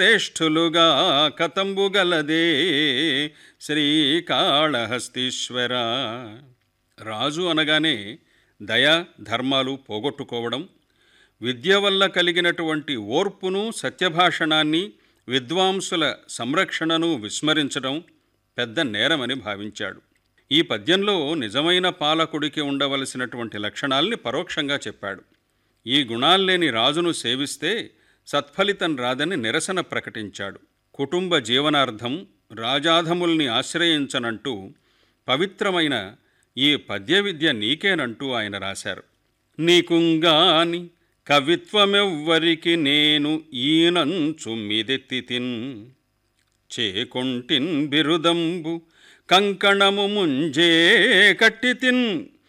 తేష్ఠులుగా కతంబుగలదే శ్రీకాళహస్తీశ్వర. రాజు అనగానే దయ ధర్మాలు పోగొట్టుకోవడం, విద్య వల్ల కలిగినటువంటి ఓర్పును సత్యభాషణాన్ని విద్వాంసుల సంరక్షణను విస్మరించడం పెద్ద నేరమని భావించాడు. ఈ పద్యంలో నిజమైన పాలకుడికి ఉండవలసినటువంటి లక్షణాల్ని పరోక్షంగా చెప్పాడు. ఈ గుణాల్లేని రాజును సేవిస్తే సత్ఫలితం రాదని నిరసన ప్రకటించాడు. కుటుంబ జీవనార్థం రాజాధముల్ని ఆశ్రయించనంటూ పవిత్రమైన ఈ పద్య విద్య నీకేనంటూ ఆయన రాశారు. నీకుంగాని కవిత్వమెవ్వరికి నేను ఈనంచు మిదెత్తితిన్, చేకొంటిన్ బిరుదంబు కంకణము ముంజే కట్టితిన్,